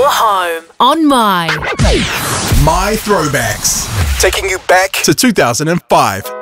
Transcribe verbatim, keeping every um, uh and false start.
your home on My. My Throwbacks. Taking you back to two thousand five.